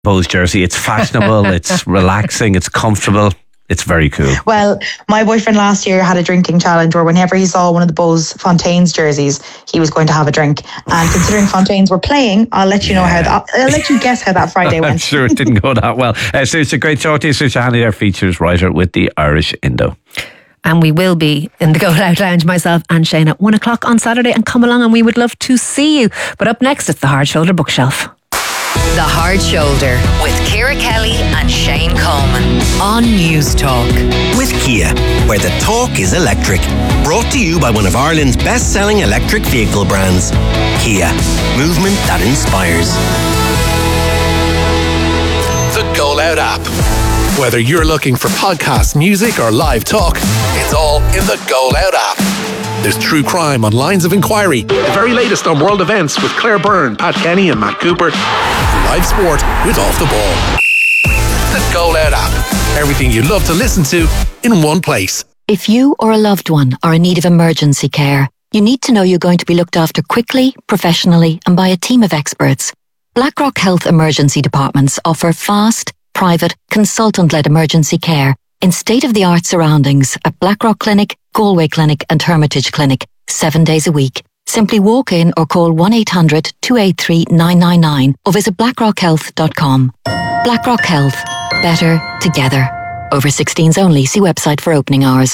Bows jersey. It's fashionable, it's relaxing, it's comfortable. It's very cool. Well, my boyfriend last year had a drinking challenge where whenever he saw one of the Bows Fontaines jerseys, he was going to have a drink. And considering Fontaines were playing, I'll let you know I'll let you guess how that Friday went. I'm sure it didn't go that well. Saoirse, great to talk to you. Saoirse Hanley, our features writer with the Irish Indo. And we will be in the Go Loud Lounge, myself and Shane, at 1 o'clock on Saturday. And come along and we would love to see you. But up next, it's the Hard Shoulder Bookshelf. The Hard Shoulder with Ciara Kelly and Shane Coleman on News Talk. With Kia, where the talk is electric. Brought to you by one of Ireland's best-selling electric vehicle brands. Kia, movement that inspires. The Go Loud app. Whether you're looking for podcasts, music or live talk, it's all in the Go Loud app. There's true crime on Lines of Inquiry, the very latest on world events with Claire Byrne, Pat Kenny and Matt Cooper, live sport with Off the Ball. The Go Loud app. Everything you love to listen to in one place. If you or a loved one are in need of emergency care, you need to know you're going to be looked after quickly, professionally and by a team of experts. BlackRock Health Emergency Departments offer fast, private, consultant-led emergency care in state-of-the-art surroundings at Blackrock Clinic, Galway Clinic and Hermitage Clinic, 7 days a week. Simply walk in or call 1-800-283-999 or visit blackrockhealth.com. BlackRock Health. Better together. Over 16s only. See website for opening hours.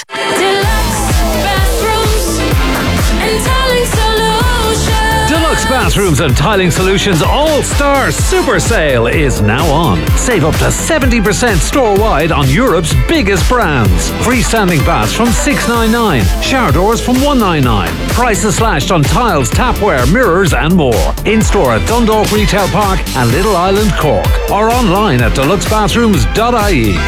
Deluxe Bathrooms and Tiling Solutions All-Star Super Sale is now on. Save up to 70% store-wide on Europe's biggest brands. Freestanding baths from $699, shower doors from $199. Prices slashed on tiles, tapware, mirrors and more. In-store at Dundalk Retail Park and Little Island, Cork. Or online at deluxebathrooms.ie.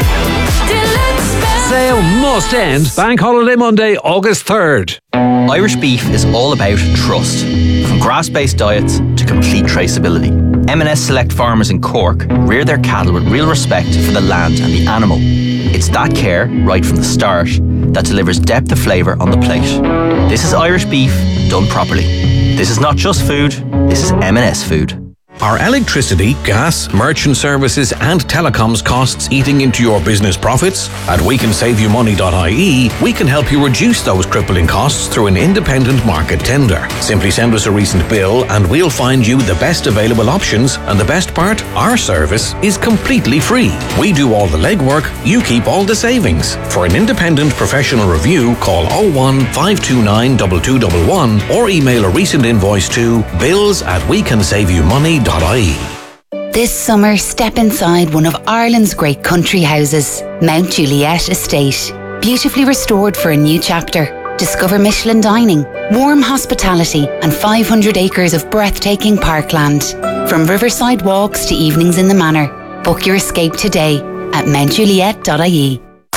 Sale must end Bank Holiday Monday, August 3rd. Irish beef is all about trust. From grass-based diets to complete traceability. M&S Select Farmers in Cork rear their cattle with real respect for the land and the animal. It's that care, right from the start, that delivers depth of flavour on the plate. This is Irish beef done properly. This is not just food, this is M&S food. Are electricity, gas, merchant services and telecoms costs eating into your business profits? At WeCanSaveYouMoney.ie, we can help you reduce those crippling costs through an independent market tender. Simply send us a recent bill and we'll find you the best available options, and the best part, our service is completely free. We do all the legwork, you keep all the savings. For an independent professional review, call 01 529 2211 or email a recent invoice to bills@WeCanSaveYouMoney.ie. This summer, step inside one of Ireland's great country houses, Mount Juliet Estate. Beautifully restored for a new chapter. Discover Michelin dining, warm hospitality and 500 acres of breathtaking parkland. From riverside walks to evenings in the manor. Book your escape today at mountjuliet.ie.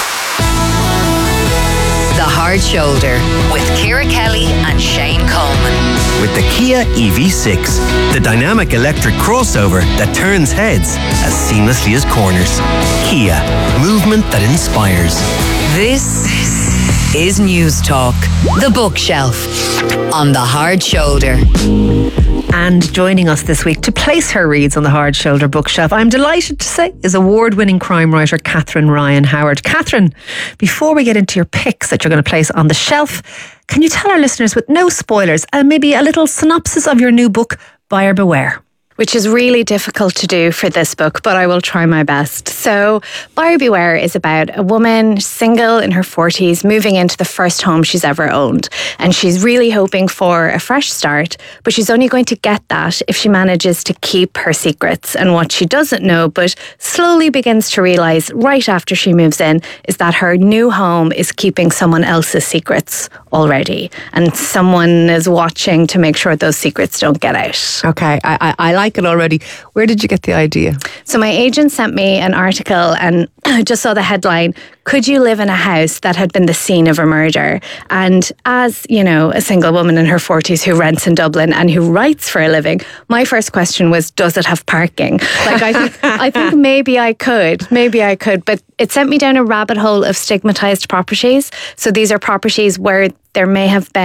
The Hard Shoulder with Ciara Kelly and Shane Coleman. With the Kia EV6, the dynamic electric crossover that turns heads as seamlessly as corners. Kia, movement that inspires. This is News Talk, the bookshelf on The Hard Shoulder. And joining us this week to place her reads on the Hard Shoulder bookshelf, I'm delighted to say, is award-winning crime writer Catherine Ryan Howard. Catherine, before we get into your picks that you're going to place on the shelf, can you tell our listeners, with no spoilers, and maybe a little synopsis of your new book, Buyer Beware? Which is really difficult to do for this book, but I will try my best. So, Buyer Beware is about a woman, single in her 40s, moving into the first home she's ever owned. And she's really hoping for a fresh start, but she's only going to get that if she manages to keep her secrets. And what she doesn't know, but slowly begins to realise right after she moves in, is that her new home is keeping someone else's secrets already. And someone is watching to make sure those secrets don't get out. Okay, I like it already. Where did you get the idea? So my agent sent me an article and I just saw the headline, could you live in a house that had been the scene of a murder? And as, you know, a single woman in her 40s who rents in Dublin and who writes for a living, my first question was, does it have parking? Like, I think maybe I could, but it sent me down a rabbit hole of stigmatized properties. So these are properties where there may have been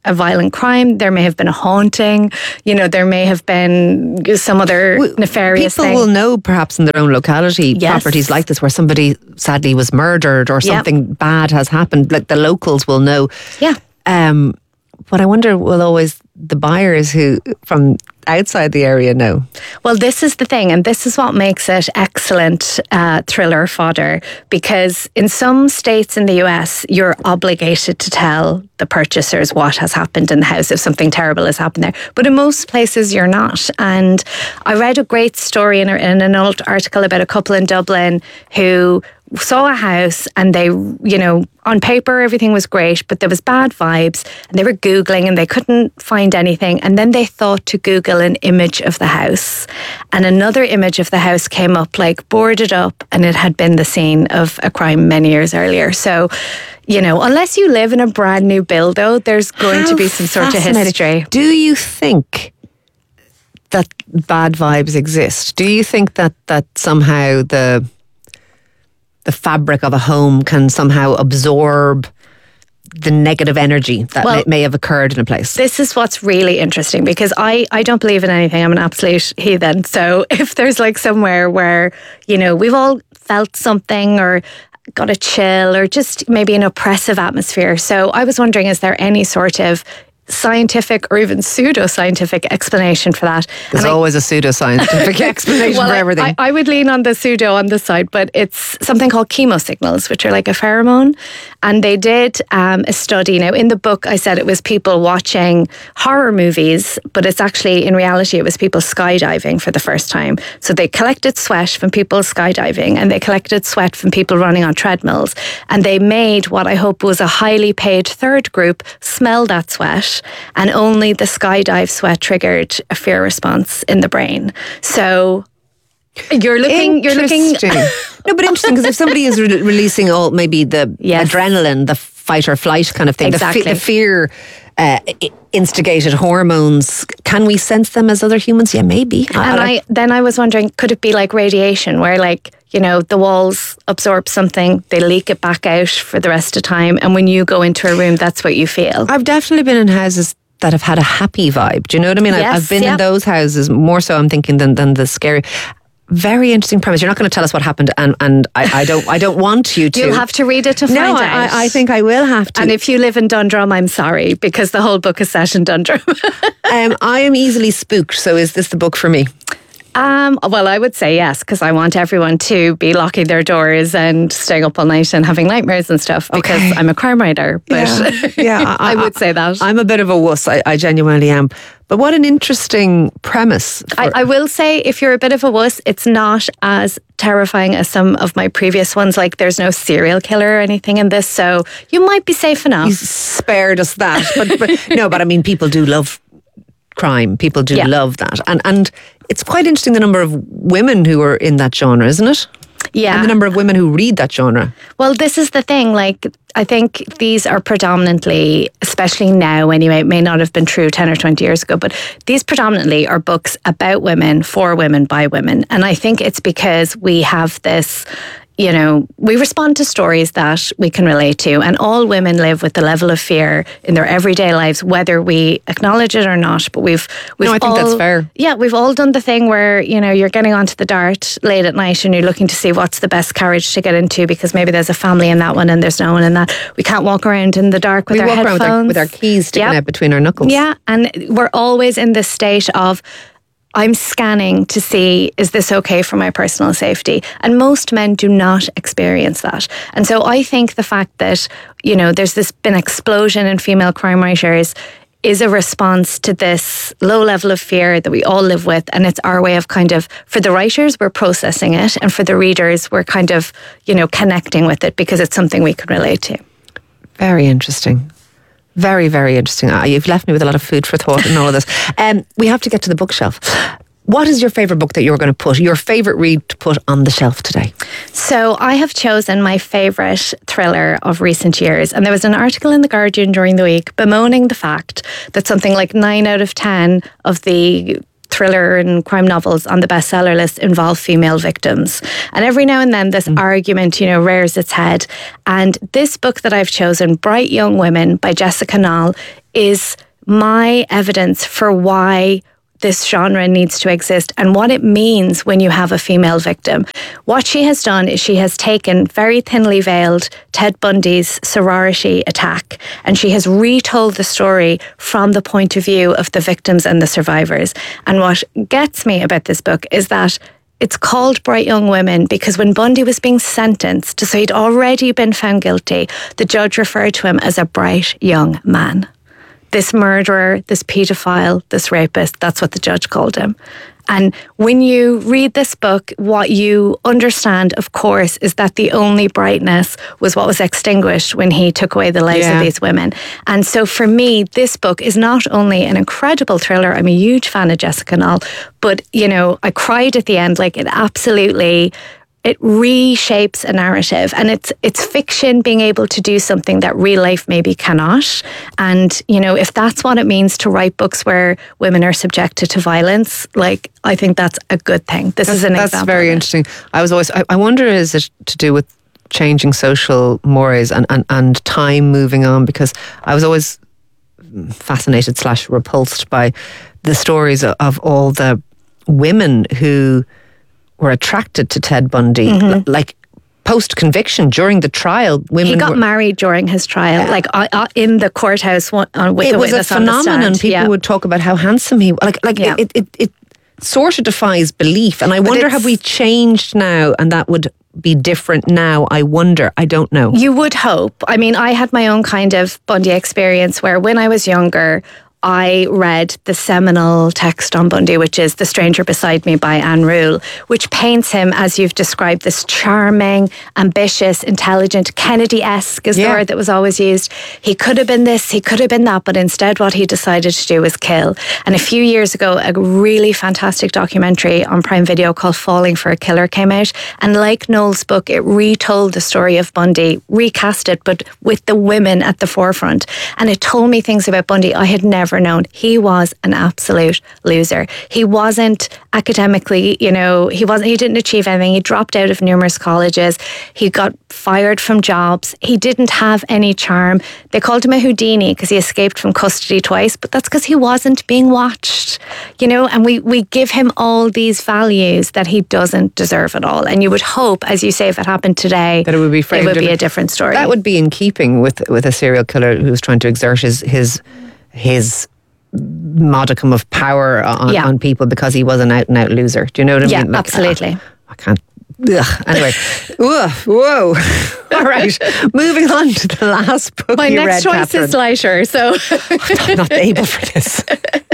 a violent crime, there may have been a haunting, there may have been some other nefarious thing. People will know perhaps in their own locality properties like this where somebody sadly was murdered or something bad has happened. Like the locals will know. Yeah. But I wonder, will always the buyers who from outside the area know? Well, this is the thing, and this is what makes it excellent thriller fodder, because in some states in the US, you're obligated to tell the purchasers what has happened in the house if something terrible has happened there. But in most places, you're not. And I read a great story in an old article about a couple in Dublin who saw a house and they, on paper everything was great, but there was bad vibes and they were Googling and they couldn't find anything. And then they thought to Google an image of the house, and another image of the house came up, like boarded up, and it had been the scene of a crime many years earlier. So, unless you live in a brand new build, though, there's going to be some sort of history. Do you think that bad vibes exist? Do you think that somehow the fabric of a home can somehow absorb the negative energy that may have occurred in a place? This is what's really interesting, because I don't believe in anything. I'm an absolute heathen. So if there's like somewhere where, we've all felt something or got a chill or just maybe an oppressive atmosphere. So I was wondering, is there any sort of scientific or even pseudo-scientific explanation for that? There's always a pseudo-scientific explanation for everything. I would lean on the pseudo on this side, but it's something called chemosignals, which are like a pheromone. And they did a study. Now, in the book, I said it was people watching horror movies, but it's actually, in reality, it was people skydiving for the first time. So they collected sweat from people skydiving and they collected sweat from people running on treadmills. And they made what I hope was a highly paid third group smell that sweat. And only the skydive sweat triggered a fear response in the brain. So you're looking. No, but interesting, because if somebody is releasing maybe the adrenaline, the fight or flight kind of thing, the fear instigated hormones, can we sense them as other humans? Yeah, maybe. Then I was wondering, could it be like radiation, where the walls absorb something, they leak it back out for the rest of the time, and when you go into a room, that's what you feel? I've definitely been in houses that have had a happy vibe. Do you know what I mean? Yes, I've been in those houses more so, I'm thinking, than the scary. Very interesting premise. You're not going to tell us what happened, and I don't want you to. You'll have to read it to find out. I think I will have to. And if you live in Dundrum, I'm sorry, because the whole book is set in Dundrum. I am easily spooked, so is this the book for me? Well, I would say yes, because I want everyone to be locking their doors and staying up all night and having nightmares and stuff, because I'm a crime writer. But I would say that. I'm a bit of a wuss. I genuinely am. But what an interesting premise. I will say, if you're a bit of a wuss, it's not as terrifying as some of my previous ones. Like, there's no serial killer or anything in this, so you might be safe enough. You spared us that. But I mean, people do love crime. People do love that. And it's quite interesting, the number of women who are in that genre, isn't it? Yeah. And the number of women who read that genre. Well, this is the thing. I think these are predominantly, especially now anyway, it may not have been true 10 or 20 years ago, but these predominantly are books about women, for women, by women. And I think it's because we have this, we respond to stories that we can relate to, and all women live with the level of fear in their everyday lives, whether we acknowledge it or not. But we've I think that's fair. Yeah, we've all done the thing where, you're getting onto the Dart late at night and you're looking to see what's the best carriage to get into, because maybe there's a family in that one and there's no one in that. We can't walk around in the dark with our headphones. We walk around with our keys sticking out between our knuckles. Yeah, and we're always in this state of, I'm scanning to see, is this okay for my personal safety? And most men do not experience that. And so I think the fact that, there's been explosion in female crime writers is a response to this low level of fear that we all live with. And it's our way of for the writers, we're processing it. And for the readers, we're connecting with it because it's something we can relate to. Very interesting. Very, very interesting. You've left me with a lot of food for thought in all of this. We have to get to the bookshelf. What is your favourite book that you're going to put, your favourite read to put on the shelf today? So I have chosen my favourite thriller of recent years. And there was an article in The Guardian during the week bemoaning the fact that something like 9 out of 10 of the thriller and crime novels on the bestseller list involve female victims. And every now and then this argument, rears its head. And this book that I've chosen, Bright Young Women by Jessica Knoll, is my evidence for why this genre needs to exist and what it means when you have a female victim. What she has done is she has taken very thinly veiled Ted Bundy's sorority attack and she has retold the story from the point of view of the victims and the survivors. And what gets me about this book is that it's called Bright Young Women because when Bundy was being sentenced, so he'd already been found guilty, the judge referred to him as a bright young man. This murderer, this paedophile, this rapist, that's what the judge called him. And when you read this book, what you understand, of course, is that the only brightness was what was extinguished when he took away the lives of these women. And so for me, this book is not only an incredible thriller, I'm a huge fan of Jessica Knoll, but, you know, I cried at the end. Like, it absolutely... it reshapes a narrative, and it's fiction being able to do something that real life maybe cannot. And, you know, if that's what it means to write books where women are subjected to violence, like, I think that's a good thing. This is an example. That's very interesting. I wonder, is it to do with changing social mores and time moving on? Because I was always fascinated / repulsed by the stories of all the women who were attracted to Ted Bundy, like post-conviction, during the trial. Women he got married during his trial, like in the courthouse with it the was a phenomenon. People would talk about how handsome he was. It sort of defies belief. And I wonder, have we changed now and that would be different now? I wonder. I don't know. You would hope. I mean, I had my own kind of Bundy experience where when I was younger, I read the seminal text on Bundy, which is The Stranger Beside Me by Anne Rule, which paints him, as you've described, this charming, ambitious, intelligent, Kennedy-esque is the word that was always used. He could have been this, he could have been that, but instead what he decided to do was kill. And a few years ago, a really fantastic documentary on Prime Video called Falling for a Killer came out. And like Noel's book, it retold the story of Bundy, recast it, but with the women at the forefront. And it told me things about Bundy I had never known. He was an absolute loser. He wasn't academically, he didn't achieve anything. He dropped out of numerous colleges. He got fired from jobs. He didn't have any charm. They called him a Houdini because he escaped from custody twice, but that's because he wasn't being watched, and we give him all these values that he doesn't deserve at all. And you would hope, as you say, if it happened today, that it would be framed, it would be a different story. That would be in keeping with a serial killer who's trying to exert his modicum of power on people because he was an out and out loser. Do you know what I mean? Yeah, absolutely. I can't. Ugh. Anyway, whoa. All right, moving on to the last book. My next choice Catherine. is lighter, so I'm not able for this.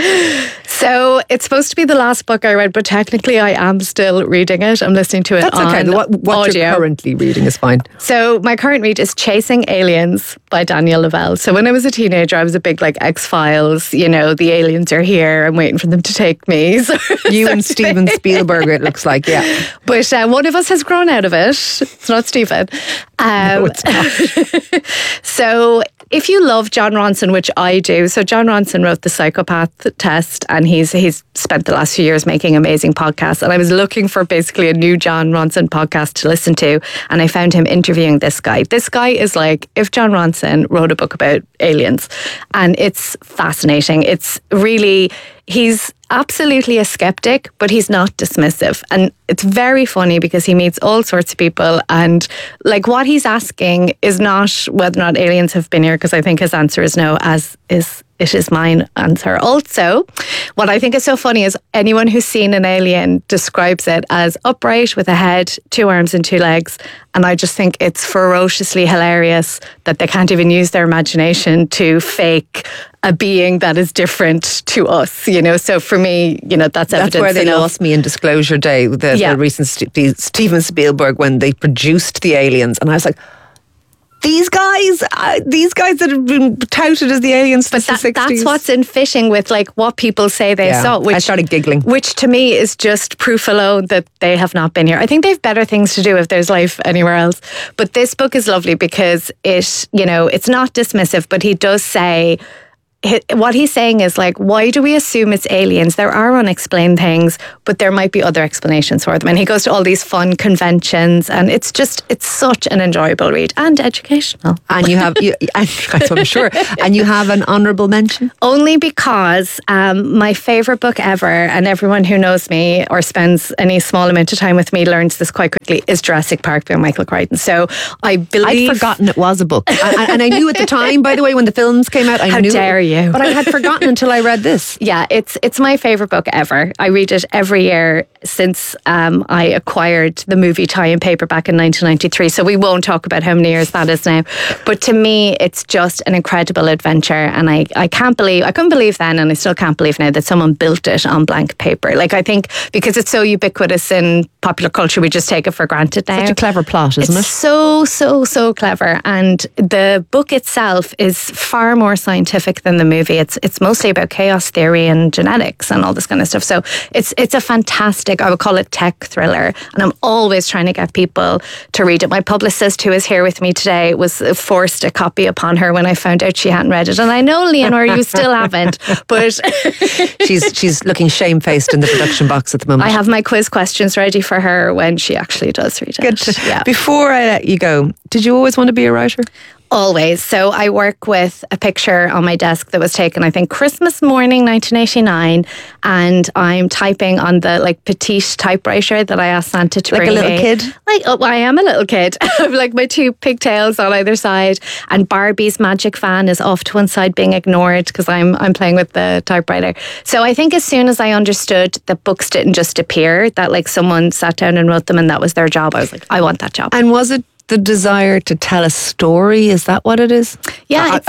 So it's supposed to be the last book I read, but technically I am still reading it. I'm listening to it That's on okay. What audio. you're currently reading is fine. So my current read is Chasing Aliens by Danielle Lavelle. So when I was a teenager, I was a big X-Files, the aliens are here, I'm waiting for them to take me. You and Steven Spielberg, it looks like, yeah. But one of us has grown out of it. It's not Steven. No, it's not. So if you love John Ronson, which I do, so John Ronson wrote The Psychopath Test, and he's spent the last few years making amazing podcasts. And I was looking for basically a new John Ronson podcast to listen to, and I found him interviewing this guy. This guy is like if John Ronson wrote a book about aliens, and it's fascinating. It's really, he's absolutely a skeptic, but he's not dismissive. And it's very funny because he meets all sorts of people, and what he's asking is not whether or not aliens have been here, because I think his answer is no, as it is mine answer. Also, what I think is so funny is anyone who's seen an alien describes it as upright with a head, 2 arms and 2 legs. And I just think it's ferociously hilarious that they can't even use their imagination to fake a being that is different to us, So for me, that's evidence. That's where they enough. lost me in Disclosure Day, the recent Steven Spielberg, when they produced the aliens. And I was like, these guys that have been touted as the aliens since the 60s. That's what's in fitting with what people say they saw. Which, I started giggling. Which to me is just proof alone that they have not been here. I think they have better things to do if there's life anywhere else. But this book is lovely because it's not dismissive, but he does say, what he's saying is like, why do we assume it's aliens? There are unexplained things, but there might be other explanations for them. And he goes to all these fun conventions, and it's such an enjoyable read and educational. And you have, I'm sure, and you have an honourable mention? Only because my favourite book ever, and everyone who knows me or spends any small amount of time with me learns this quite quickly, is Jurassic Park by Michael Crichton. So I believe... I'd forgotten it was a book. and I knew at the time, by the way, when the films came out, How dare you? But I had forgotten until I read this. Yeah, it's my favourite book ever. I read it every year since I acquired the movie tie-in paperback in 1993. So we won't talk about how many years that is now. But to me, it's just an incredible adventure. And I couldn't believe then, and I still can't believe now, that someone built it on blank paper. Like, I think because it's so ubiquitous in popular culture, we just take it for granted now. Such a clever plot, isn't it? It's so clever. And the book itself is far more scientific than the movie. It's mostly about chaos theory and genetics and all this kind of stuff. So it's a fantastic, I would call it tech thriller. And I'm always trying to get people to read it. My publicist, who is here with me today, was forced a copy upon her when I found out she hadn't read it. And I know, Leonor, you still haven't, but she's looking shamefaced in the production box at the moment. I have my quiz questions ready for her when she actually does read it. Good. Yeah. Before I let you go, did you always want to be a writer? Always. So I work with a picture on my desk that was taken, I think, Christmas morning, 1989. And I'm typing on the petite typewriter that I asked Santa to bring me. Like a little kid? I am a little kid. I have my two pigtails on either side. And Barbie's magic fan is off to one side being ignored because I'm playing with the typewriter. So I think as soon as I understood that books didn't just appear, that someone sat down and wrote them and that was their job, I was like, I want that job. And was it the desire to tell a story? Is that what it is? Yeah.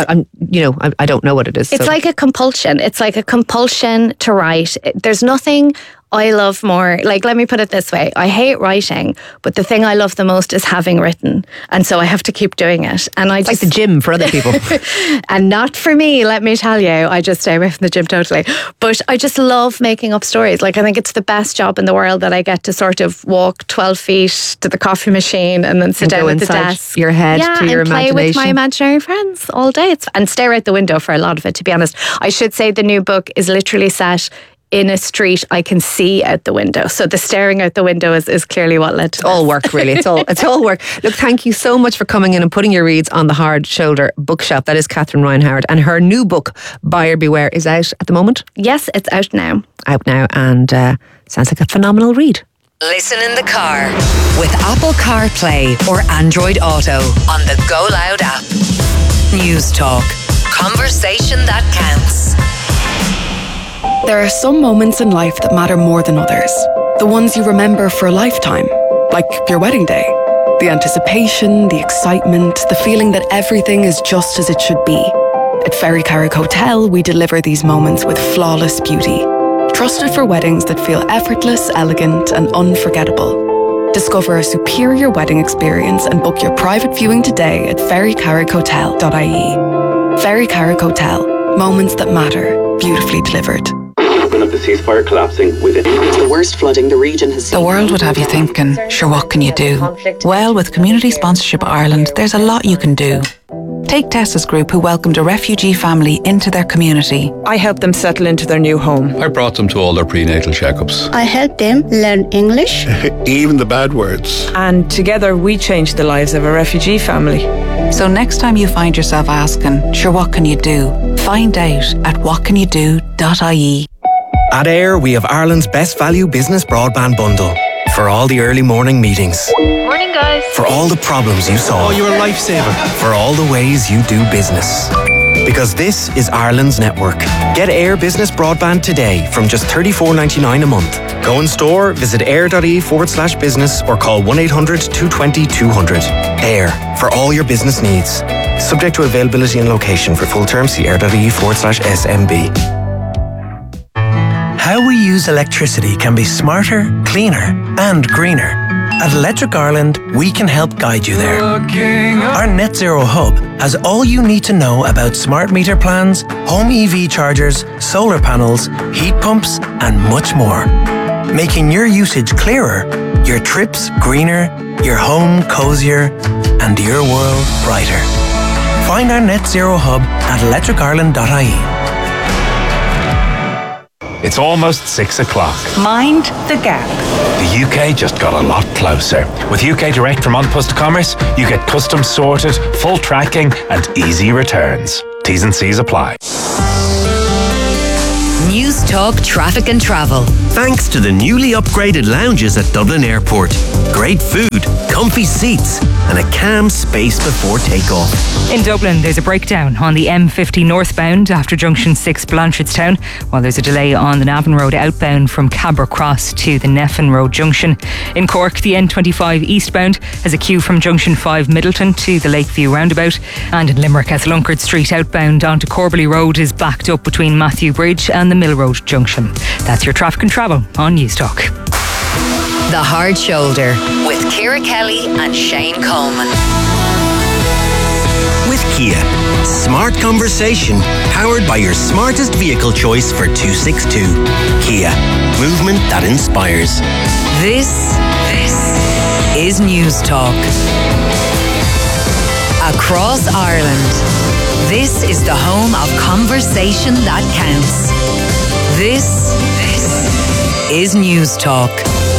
I don't know what it is. It's like a compulsion. It's like a compulsion to write. There's nothing I love more. Let me put it this way. I hate writing, but the thing I love the most is having written. And so I have to keep doing it. And it's like the gym for other people. And not for me, let me tell you. I just stay away from the gym totally. But I just love making up stories. I think it's the best job in the world that I get to sort of walk 12 feet to the coffee machine and then sit down at the desk. Your head to your and play imagination. with my imaginary friends all day. And stare out the window for a lot of it, to be honest. I should say the new book is literally set in a street I can see out the window. So the staring out the window is clearly what led to all work, really. It's all work. Look, thank you so much for coming in and putting your reads on the Hard Shoulder bookshelf. That is Catherine Ryan Howard. And her new book, Buyer Beware, is out at the moment? Yes, it's out now. And sounds like a phenomenal read. Listen in the car with Apple CarPlay or Android Auto on the Go Loud app. News Talk. Conversation that counts. There are some moments in life that matter more than others. The ones you remember for a lifetime, like your wedding day. The anticipation, the excitement, the feeling that everything is just as it should be. At Ferry Carrick Hotel, we deliver these moments with flawless beauty. Trusted for weddings that feel effortless, elegant, and unforgettable. Discover a superior wedding experience and book your private viewing today at ferrycarrickhotel.ie. Ferry Carrick Hotel. Moments that matter. Beautifully delivered. Of the ceasefire collapsing within. It's the worst flooding the region has seen. The world would have you thinking, sure, what can you do? Well, with Community Sponsorship Ireland, there's a lot you can do. Take Tessa's group, who welcomed a refugee family into their community. I helped them settle into their new home. I brought them to all their prenatal checkups. I helped them learn English. Even the bad words. And together we changed the lives of a refugee family. So next time you find yourself asking, sure, what can you do? Find out at whatcanyoudo.ie. At Air, we have Ireland's best value business broadband bundle. For all the early morning meetings. Morning, guys. For all the problems you solve. Oh, you're a lifesaver. For all the ways you do business. Because this is Ireland's network. Get Air Business Broadband today from just $34.99 a month. Go in store, visit air.ie/business or call 1-800-220-200. Air, for all your business needs. Subject to availability and location. For full terms, see air.ie/SMB. How we use electricity can be smarter, cleaner, and greener. At Electric Ireland, we can help guide you there. Our Net Zero Hub has all you need to know about smart meter plans, home EV chargers, solar panels, heat pumps, and much more. Making your usage clearer, your trips greener, your home cozier, and your world brighter. Find our net zero hub at electricireland.ie. It's almost 6 o'clock. Mind the gap. The UK just got a lot closer. With UK Direct from An Post Commerce, you get custom sorted, full tracking and easy returns. T's and C's apply. News Talk Traffic and Travel. Thanks to the newly upgraded lounges at Dublin Airport. Great food, comfy seats and a calm space before takeoff. In Dublin, there's a breakdown on the M50 northbound after Junction 6 Blanchardstown, while there's a delay on the Navan Road outbound from Cabra Cross to the Neffin Road junction. In Cork, the N25 eastbound has a queue from Junction 5 Middleton to the Lakeview roundabout, and in Limerick, as Lunkard Street outbound onto Corbally Road is backed up between Matthew Bridge and the Mill Road junction. That's your traffic and travel on News Talk. The Hard Shoulder with Ciara Kelly and Shane Coleman. With Kia, smart conversation powered by your smartest vehicle choice for 262. Kia, movement that inspires. This is News Talk. Across Ireland, this is the home of conversation that counts. This is News Talk.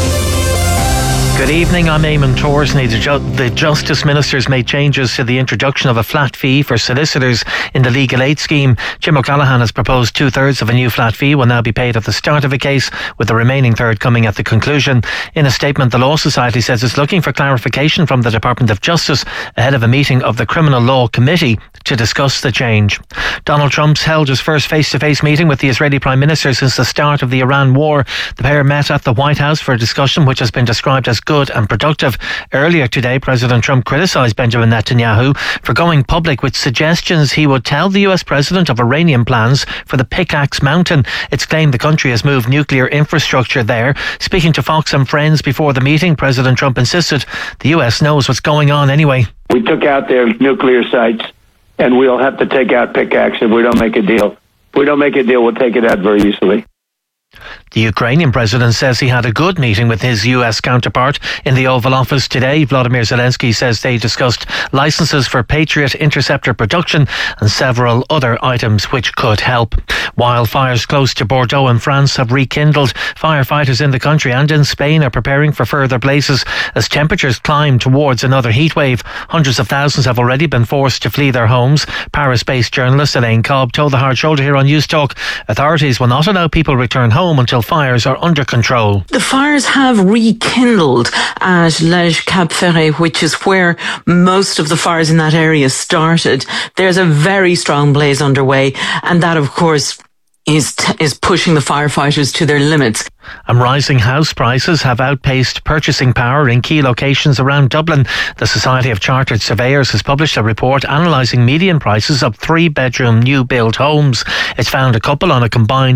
Good evening, I'm Eamon Torsney. The Justice Minister's made changes to the introduction of a flat fee for solicitors in the legal aid scheme. Jim O'Callaghan has proposed 2/3 of a new flat fee will now be paid at the start of a case, with the remaining third coming at the conclusion. In a statement, the Law Society says it's looking for clarification from the Department of Justice ahead of a meeting of the Criminal Law Committee to discuss the change. Donald Trump's held his first face-to-face meeting with the Israeli Prime Minister since the start of the Iran war. The pair met at the White House for a discussion which has been described as good and productive. Earlier today, President Trump criticised Benjamin Netanyahu for going public with suggestions he would tell the US President of Iranian plans for the Pickaxe Mountain. It's claimed the country has moved nuclear infrastructure there. Speaking to Fox and Friends before the meeting, President Trump insisted the US knows what's going on anyway. We took out their nuclear sites, and we'll have to take out Pickaxe if we don't make a deal. If we don't make a deal, we'll take it out very easily. The Ukrainian president says he had a good meeting with his US counterpart in the Oval Office today. Vladimir Zelensky says they discussed licenses for Patriot interceptor production and several other items which could help. Wildfires close to Bordeaux in France have rekindled. Firefighters in the country and in Spain are preparing for further blazes as temperatures climb towards another heatwave. Hundreds of thousands have already been forced to flee their homes. Paris-based journalist Elaine Cobb told The Hard Shoulder here on News Talk authorities will not allow people return home until fires are under control. The fires have rekindled at Lège Cap Ferret, which is where most of the fires in that area started. There's a very strong blaze underway, and that, of course, is pushing the firefighters to their limits. And rising house prices have outpaced purchasing power in key locations around Dublin. The Society of Chartered Surveyors has published a report analysing median prices of 3-bedroom new build homes. It's found a couple on a combined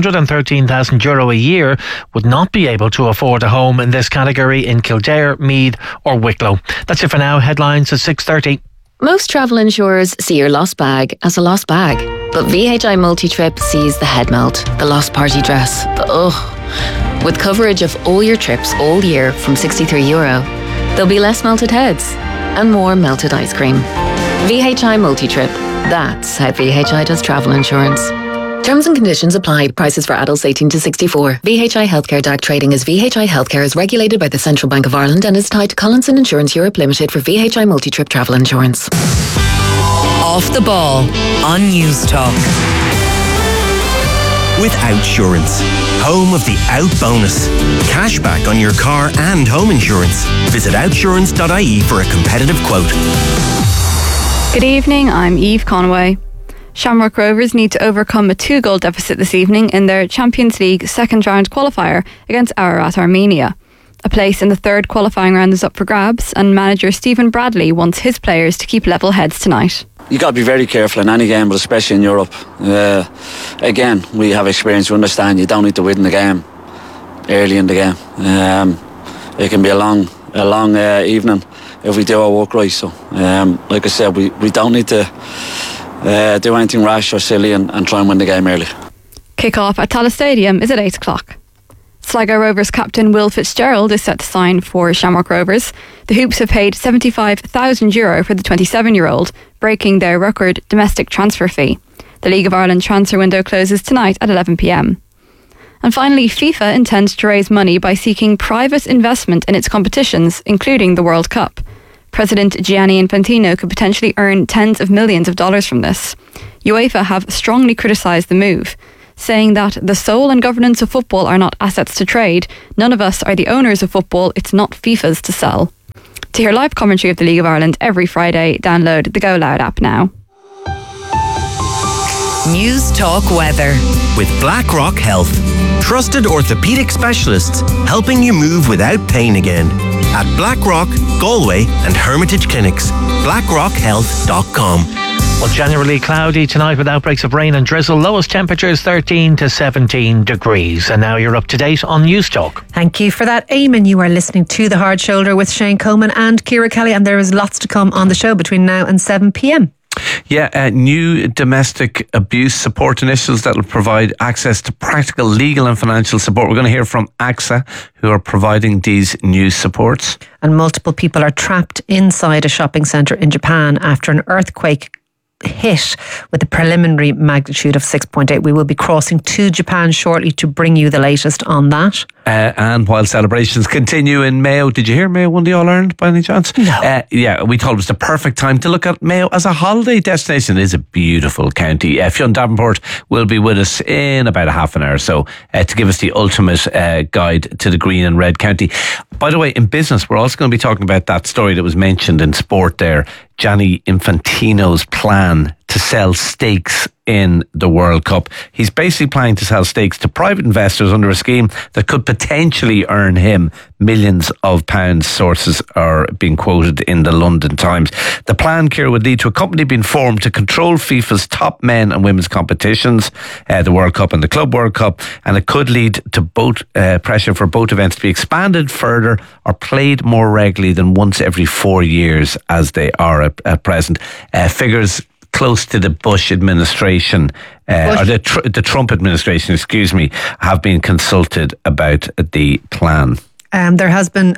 €113,000 a year would not be able to afford a home in this category in Kildare, Meath or Wicklow. That's it for now. Headlines at 6:30. Most travel insurers see your lost bag as a lost bag. But VHI Multi-Trip sees the head melt, the lost party dress, the ugh. With coverage of all your trips all year from €63, there'll be less melted heads and more melted ice cream. VHI Multi-Trip. That's how VHI does travel insurance. Terms and conditions apply. Prices for adults 18 to 64. VHI Healthcare DAC trading as VHI Healthcare is regulated by the Central Bank of Ireland and is tied to Collinson Insurance Europe Limited for VHI Multi-Trip travel insurance. Off the Ball on News Talk. With Outsurance, home of the Out Bonus. Cashback on your car and home insurance. Visit outsurance.ie for a competitive quote. Good evening, I'm Eve Conway. Shamrock Rovers need to overcome a 2-goal deficit this evening in their Champions League second round qualifier against Ararat Armenia. A place in the third qualifying round is up for grabs, and manager Stephen Bradley wants his players to keep level heads tonight. You got to be very careful in any game, but especially in Europe. Again, we have experience, we understand you don't need to win the game early in the game. It can be a long evening if we do our work right. So, like I said, we don't need to do anything rash or silly and try and win the game early. Kick-off at Tallaght Stadium is at 8 o'clock. Sligo Rovers captain Will Fitzgerald is set to sign for Shamrock Rovers. The Hoops have paid €75,000 for the 27-year-old, breaking their record domestic transfer fee. The League of Ireland transfer window closes tonight at 11 p.m. And finally, FIFA intends to raise money by seeking private investment in its competitions, including the World Cup. President Gianni Infantino could potentially earn tens of millions of dollars from this. UEFA have strongly criticised the move, saying that the soul and governance of football are not assets to trade. None of us are the owners of football. It's not FIFA's to sell. To hear live commentary of the League of Ireland every Friday, download the Go Loud app now. News Talk Weather. With BlackRock Health. Trusted orthopedic specialists helping you move without pain again. At BlackRock, Galway and Hermitage Clinics. BlackRockHealth.com. Well, generally cloudy tonight with outbreaks of rain and drizzle. Lowest temperatures 13 to 17 degrees. And now you're up to date on News Talk. Thank you for that, Eamon. You are listening to The Hard Shoulder with Shane Coleman and Ciara Kelly, and there is lots to come on the show between now and 7 p.m. Yeah, new domestic abuse support initiatives that will provide access to practical legal and financial support. We're going to hear from AXA, who are providing these new supports. And multiple people are trapped inside a shopping centre in Japan after an earthquake hit with a preliminary magnitude of 6.8. We will be crossing to Japan shortly to bring you the latest on that. And while celebrations continue in Mayo, did you hear Mayo won the All-Ireland by any chance? No. Yeah, we thought it was the perfect time to look at Mayo as a holiday destination. It is a beautiful county. Fionn Davenport will be with us in about a half an hour or so to give us the ultimate guide to the green and red county. By the way, in business, we're also going to be talking about that story that was mentioned in sport there, Gianni Infantino's plan to sell stakes in the World Cup. He's basically planning to sell stakes to private investors under a scheme that could potentially earn him millions of pounds. Sources are being quoted in the London Times. The plan, Ciara, would lead to a company being formed to control FIFA's top men and women's competitions, the World Cup and the Club World Cup, and it could lead to both pressure for both events to be expanded further or played more regularly than once every 4 years as they are at present. Figures close to the Bush administration, or the Trump administration, have been consulted about the plan. There has been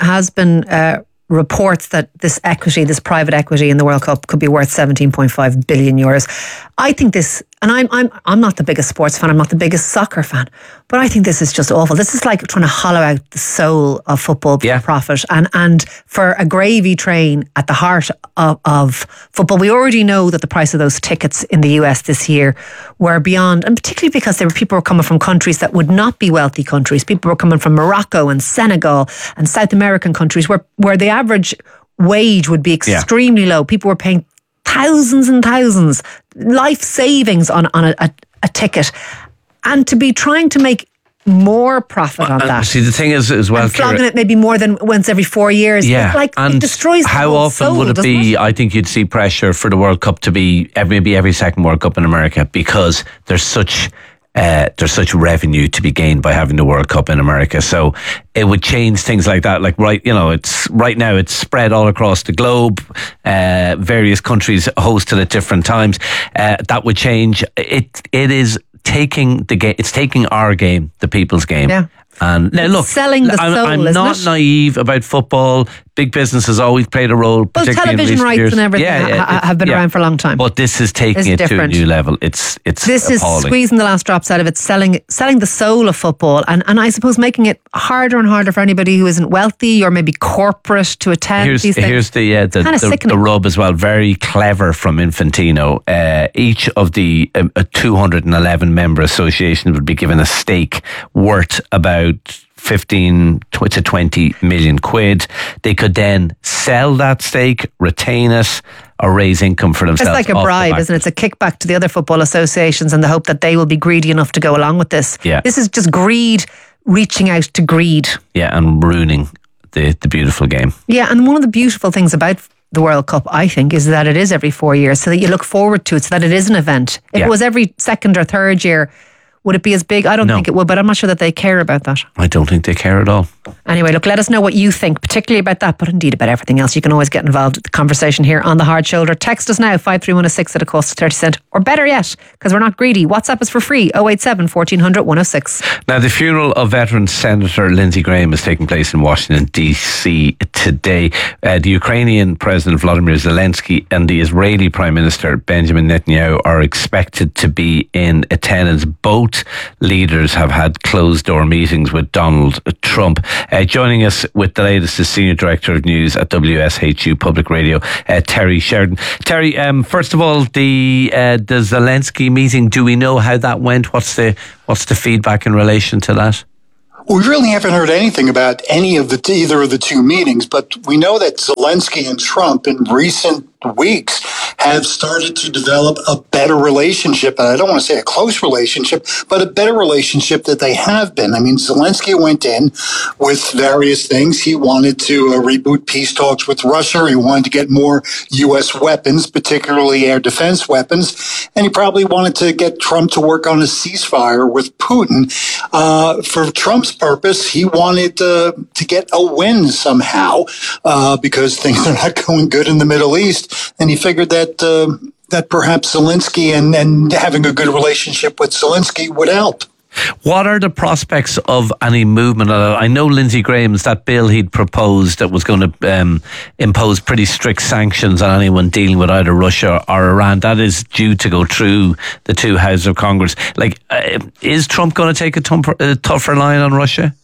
reports that this private equity in the World Cup could be worth 17.5 billion euros. I think this, and I'm not the biggest sports fan, I'm not the biggest soccer fan, but I think this is just awful. This is like trying to hollow out the soul of football for profit and for a gravy train at the heart of football. We already know that the price of those tickets in the US this year were beyond, and particularly because people were coming from countries that would not be wealthy countries. People were coming from Morocco and Senegal and South American countries where the average wage would be extremely low. People were paying thousands and thousands, life savings on a ticket, and to be trying to make more profit on that. See, the thing is as well, and flogging it maybe more than once every 4 years. Yeah, it destroys the how whole often soul, would it be? I think you'd see pressure for the World Cup to be maybe every second World Cup in America, because there's such revenue to be gained by having the World Cup in America. So it would change things like that. Like right now it's spread all across the globe. Various countries hosted at different times. That would change. It is taking the game. It's taking our game, the people's game. Yeah. And now look, selling the soul, I'm not naive about football. Big business has always played a role, particularly television in recent rights years. and everything have been around for a long time. But this is taking it to a new level. This is squeezing the last drops out of it, selling the soul of football, and I suppose making it harder and harder for anybody who isn't wealthy or maybe corporate to attend these things. Here's the rub as well. Very clever from Infantino. Each of the 211 member associations would be given a stake worth about 15 to 20 million quid. They could then sell that stake, retain it, or raise income for themselves. It's like a bribe, isn't it? It's a kickback to the other football associations in the hope that they will be greedy enough to go along with this. Yeah. This is just greed reaching out to greed. Yeah, and ruining the beautiful game. Yeah, and one of the beautiful things about the World Cup, I think, is that it is every 4 years, so that you look forward to it, so that it is an event. If it was every second or third year, Would it be as big? I don't think it would, but I'm not sure that they care about that. I don't think they care at all. Anyway, look, let us know what you think, particularly about that, but indeed about everything else. You can always get involved with the conversation here on The Hard Shoulder. Text us now, 53106 at a cost of 30 cents. Or better yet, because we're not greedy, WhatsApp us for free, 087 1400 106. Now, the funeral of veteran Senator Lindsey Graham is taking place in Washington, D.C. today. The Ukrainian President Volodymyr Zelensky and the Israeli Prime Minister Benjamin Netanyahu are expected to be in attendance. Both leaders have had closed-door meetings with Donald Trump. Joining us with the latest is Senior Director of News at WSHU Public Radio, Terry Sheridan. Terry, first of all, the Zelensky meeting, do we know how that went? What's the feedback in relation to that? We really haven't heard anything about either of the two meetings, but we know that Zelensky and Trump in recent weeks have started to develop a better relationship. And I don't want to say a close relationship, but a better relationship that they have been. I mean, Zelensky went in with various things. He wanted to reboot peace talks with Russia. He wanted to get more U.S. weapons, particularly air defense weapons. And he probably wanted to get Trump to work on a ceasefire with Putin. For Trump's purpose, he wanted to get a win somehow because things are not going good in the Middle East. And he figured that perhaps Zelensky and having a good relationship with Zelensky would help. What are the prospects of any movement? I know Lindsey Graham's, that bill he'd proposed that was going to impose pretty strict sanctions on anyone dealing with either Russia or Iran, that is due to go through the two houses of Congress. Is Trump going to take a tougher line on Russia?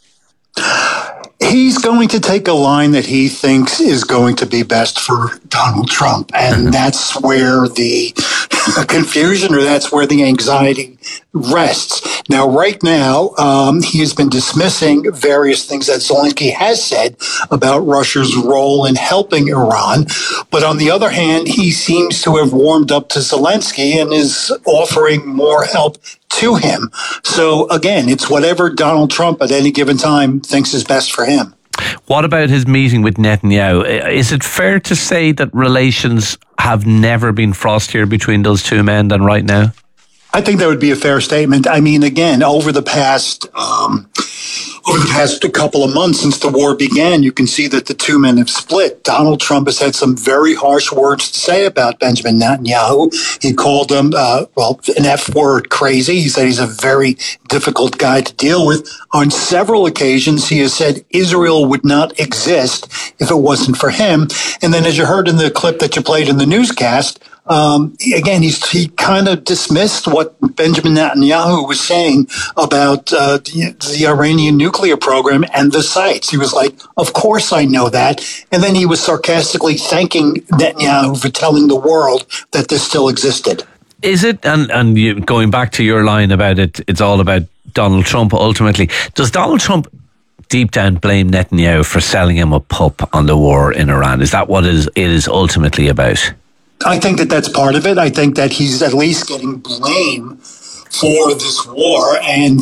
He's going to take a line that he thinks is going to be best for Donald Trump. And that's where the confusion or that's where the anxiety rests. Now, right now, he has been dismissing various things that Zelensky has said about Russia's role in helping Iran. But on the other hand, he seems to have warmed up to Zelensky and is offering more help to him. So again, it's whatever Donald Trump at any given time thinks is best for him. What about his meeting with Netanyahu? Is it fair to say that relations have never been frostier between those two men than right now? I think that would be a fair statement. I mean, again, over the past couple of months since the war began, you can see that the two men have split. Donald Trump has had some very harsh words to say about Benjamin Netanyahu. He called him, an F word, crazy. He said he's a very difficult guy to deal with. On several occasions, he has said Israel would not exist if it wasn't for him. And then, as you heard in the clip that you played in the newscast, again, he kind of dismissed what Benjamin Netanyahu was saying about the Iranian nuclear program and the sites. He was like, of course I know that. And then he was sarcastically thanking Netanyahu for telling the world that this still existed. Is it, and you, going back to your line about it, it's all about Donald Trump ultimately. Does Donald Trump deep down blame Netanyahu for selling him a pup on the war in Iran? Is that what it is ultimately about? I think that that's part of it. I think that he's at least getting blame for this war, and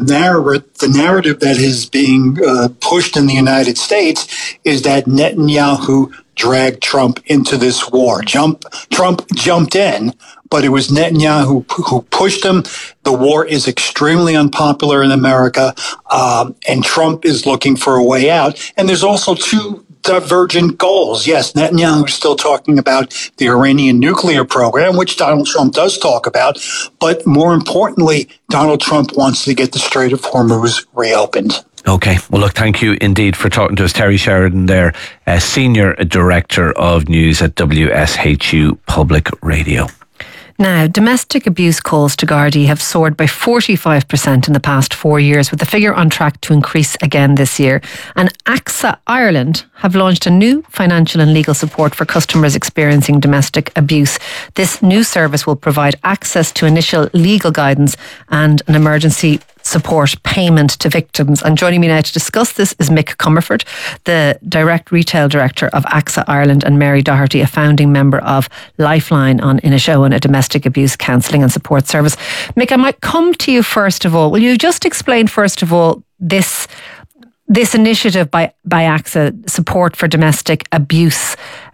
the narrative that is being pushed in the United States is that Netanyahu dragged Trump into this war. Trump jumped in, but it was Netanyahu who pushed him. The war is extremely unpopular in America, and Trump is looking for a way out. And there's also two divergent goals. Yes, Netanyahu is still talking about the Iranian nuclear program, which Donald Trump does talk about. But more importantly, Donald Trump wants to get the Strait of Hormuz reopened. Okay. Well, look, thank you indeed for talking to us. Terry Sheridan there, Senior Director of News at WSHU Public Radio. Now, domestic abuse calls to Gardaí have soared by 45% in the past 4 years, with the figure on track to increase again this year. And AXA Ireland have launched a new financial and legal support for customers experiencing domestic abuse. This new service will provide access to initial legal guidance and an emergency support payment to victims. And joining me now to discuss this is Mick Comerford, the Direct Retail Director of AXA Ireland, and Mary Doherty, a founding member of Lifeline on Inishowen, a domestic abuse counselling and support service. Mick, I might come to you first of all. Will you just explain first of all this initiative by AXA, support for domestic abuse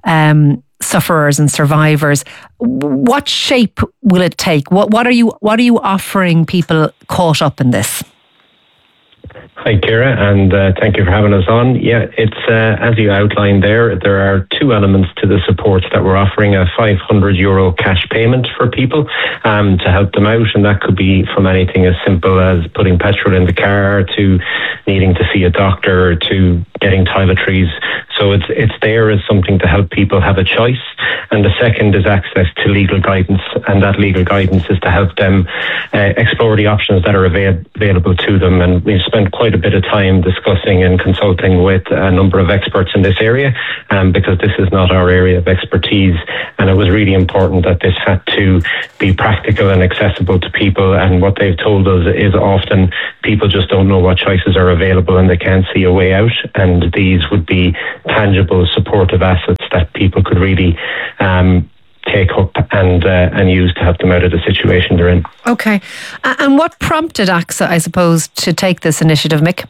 sufferers and survivors. What shape will it take? What are you offering people caught up in this? Hi, Ciara, and thank you for having us on. Yeah, it's as you outlined there are two elements to the support that we're offering: a €500 cash payment for people to help them out, and that could be from anything as simple as putting petrol in the car to needing to see a doctor to getting toiletries. So it's there as something to help people have a choice. And the second is access to legal guidance, and that legal guidance is to help them explore the options that are available to them. And we've spent quite a bit of time discussing and consulting with a number of experts in this area, because this is not our area of expertise, and it was really important that this had to be practical and accessible to people. And what they've told us is often people just don't know what choices are available and they can't see a way out, and these would be tangible supportive assets that people could really take up and use to help them out of the situation they're in. Okay. And what prompted AXA, I suppose, to take this initiative, Mick?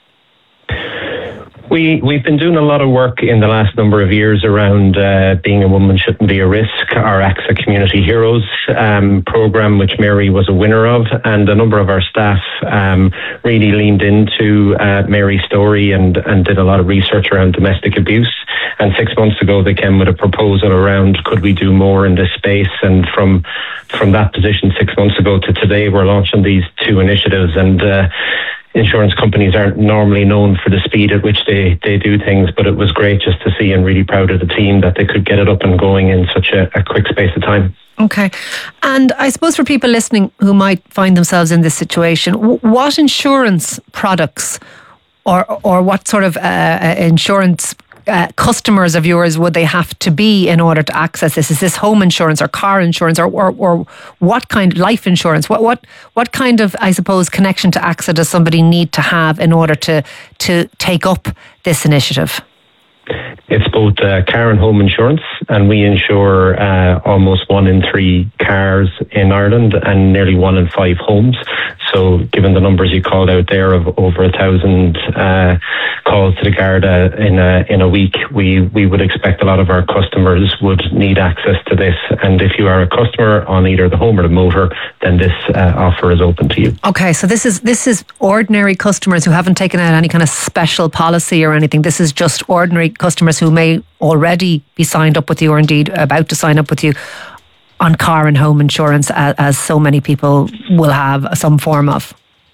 We've been doing a lot of work in the last number of years around being a woman shouldn't be a risk. Our AXA Community Heroes programme, which Mary was a winner of, and a number of our staff really leaned into Mary's story and did a lot of research around domestic abuse. And 6 months ago, they came with a proposal around could we do more in this space. And from that position 6 months ago to today, we're launching these two initiatives. And insurance companies aren't normally known for the speed at which they do things, but it was great just to see, and really proud of the team that they could get it up and going in such a quick space of time. Okay. And I suppose for people listening who might find themselves in this situation, what insurance products or what sort of insurance customers of yours would they have to be in order to access this? Is this home insurance or car insurance or what kind of life insurance? What kind of, I suppose, connection to AXA does somebody need to have in order to take up this initiative? It's both car and home insurance, and we insure almost 1 in 3 cars in Ireland and nearly 1 in 5 homes. So given the numbers you called out there of over 1,000 calls to the Garda in a week, we would expect a lot of our customers would need access to this. And if you are a customer on either the home or the motor, then this offer is open to you. Okay, so this is ordinary customers who haven't taken out any kind of special policy or anything. This is just ordinary customers who may already be signed up with you or indeed about to sign up with you on car and home insurance, as so many people will have some form of.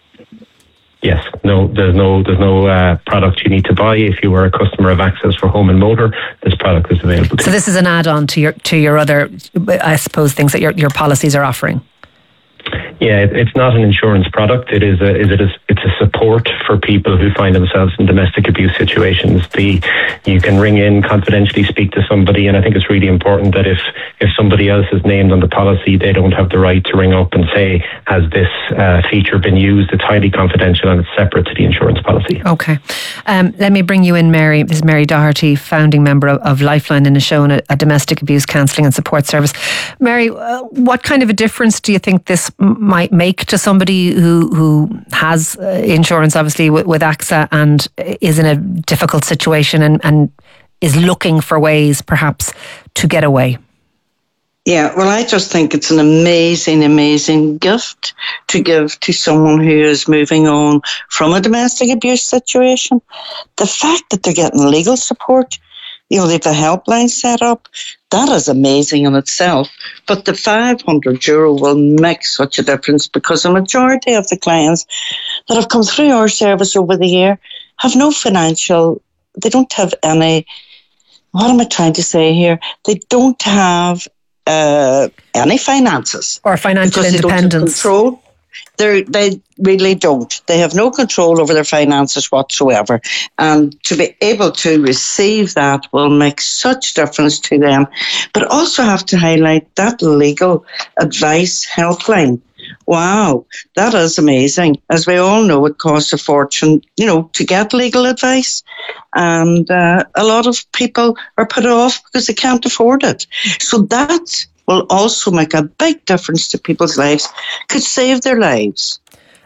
Yes, no, there's no product you need to buy. If you are a customer of Access for Home and Motor, this product is available to you. So this is an add-on to your other, I suppose, things that your policies are offering. Yeah, it's not an insurance product. It's a support for people who find themselves in domestic abuse situations. You can ring in, confidentially speak to somebody, and I think it's really important that if somebody else is named on the policy, they don't have the right to ring up and say, has this feature been used? It's highly confidential and it's separate to the insurance policy. Okay. Let me bring you in, Mary. This is Mary Doherty, founding member of Lifeline in Shown, a domestic abuse counselling and support service. Mary, what kind of a difference do you think this might make to somebody who has insurance, obviously, with AXA and is in a difficult situation and is looking for ways, perhaps, to get away? Yeah, well, I just think it's an amazing, amazing gift to give to someone who is moving on from a domestic abuse situation. The fact that they're getting legal support, they have a helpline set up, that is amazing in itself. But the €500 will make such a difference because a majority of the clients that have come through our service over the year have no financial, they don't have any, what am I trying to say here? They don't have any finances. Or financial independence. They don't have control. They really don't. They have no control over their finances whatsoever. And to be able to receive that will make such difference to them. But also have to highlight that legal advice helpline. Wow, that is amazing. As we all know, it costs a fortune, to get legal advice. And a lot of people are put off because they can't afford it. So that will also make a big difference to people's lives, could save their lives.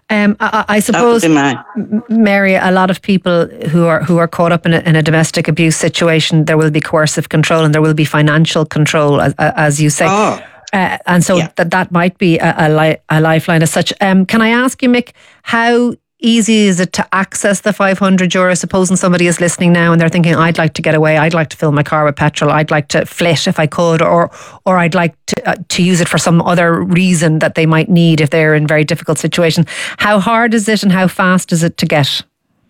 I suppose, Mary, a lot of people who are caught up in a domestic abuse situation, there will be coercive control and there will be financial control, as you say. And so that might be a lifeline as such. Can I ask you, Mick, how easy is it to access the €500? Supposing somebody is listening now and they're thinking, I'd like to get away, I'd like to fill my car with petrol, I'd like to flit if I could, or I'd like to use it for some other reason that they might need if they're in a very difficult situation. How hard is it and how fast is it to get?